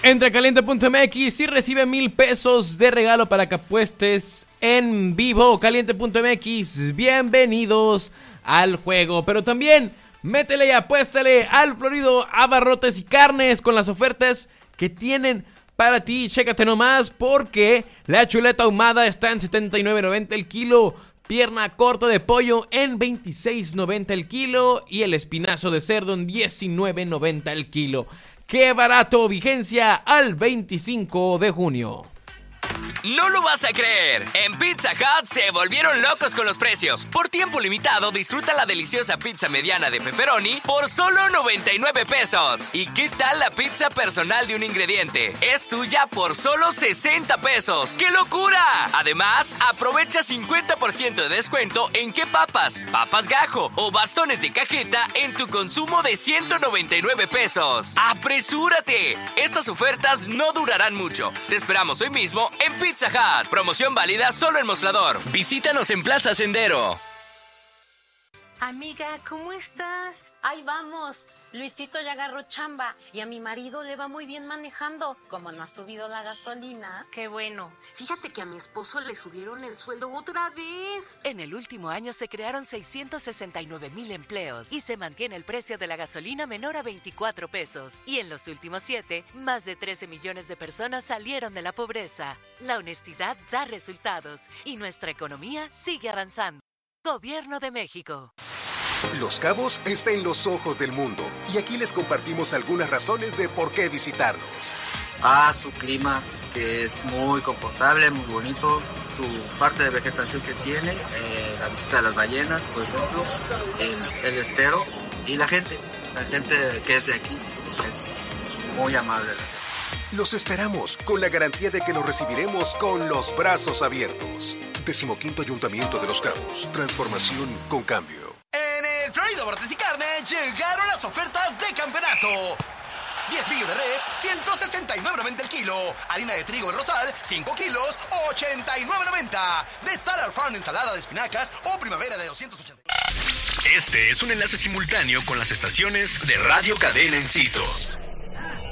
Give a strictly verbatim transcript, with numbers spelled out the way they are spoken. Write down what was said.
Entra a caliente punto m x y recibe mil pesos de regalo para que apuestes en vivo. caliente punto m x, bienvenidos al juego. Pero también métele y apuéstale al Florido Abarrotes y Carnes con las ofertas que tienen para ti. Chécate nomás, porque la chuleta ahumada está en setenta y nueve noventa el kilo, pierna corta de pollo en veintiséis noventa el kilo y el espinazo de cerdo en diecinueve noventa el kilo. ¡Qué barato! Vigencia al veinticinco de junio. No lo vas a creer, en Pizza Hut se volvieron locos con los precios. Por tiempo limitado, disfruta la deliciosa pizza mediana de pepperoni por solo noventa y nueve pesos. ¿Y qué tal la pizza personal de un ingrediente? Es tuya por solo sesenta pesos. ¡Qué locura! Además, aprovecha cincuenta por ciento de descuento en qué papas, papas gajo o bastones de cajeta en tu consumo de ciento noventa y nueve pesos. ¡Apresúrate! Estas ofertas no durarán mucho. Te esperamos hoy mismo en Pizza Hut. Promoción válida solo en Mostrador. Visítanos en Plaza Sendero. Amiga, ¿cómo estás? Ahí vamos. Luisito ya agarró chamba y a mi marido le va muy bien manejando. Como no ha subido la gasolina. Qué bueno. Fíjate que a mi esposo le subieron el sueldo otra vez. En el último año se crearon seiscientos sesenta y nueve mil empleos y se mantiene el precio de la gasolina menor a veinticuatro pesos. Y en los últimos siete, más de trece millones de personas salieron de la pobreza. La honestidad da resultados y nuestra economía sigue avanzando. Gobierno de México. Los Cabos está en los ojos del mundo y aquí les compartimos algunas razones de por qué visitarnos. Ah, su clima, que es muy confortable, muy bonito, su parte de vegetación que tiene, eh, la visita de las ballenas, por ejemplo, el, el estero y la gente, la gente que es de aquí es muy amable. Los esperamos con la garantía de que los recibiremos con los brazos abiertos. Decimoquinto Ayuntamiento de Los Cabos. Transformación con cambio. En el Florido Abarrotes y Carnes llegaron las ofertas de campeonato. diez billos de res, ciento sesenta y nueve noventa el kilo. Harina de trigo en Rosal, cinco kilos, ochenta y nueve noventa. De Salar Farm, ensalada de espinacas o primavera de doscientos ochenta. Este es un enlace simultáneo con las estaciones de Radio Cadena Enciso.